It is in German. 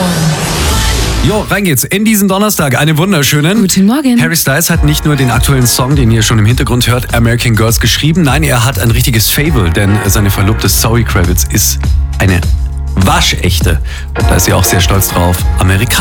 Jo, rein geht's in diesen Donnerstag. Einen wunderschönen. Guten Morgen. Harry Styles hat nicht nur den aktuellen Song, den ihr schon im Hintergrund hört, American Girls, geschrieben. Nein, er hat ein richtiges Fable, denn seine Verlobte Zoe Kravitz ist eine waschechte, da ist sie auch sehr stolz drauf, Amerikanerin.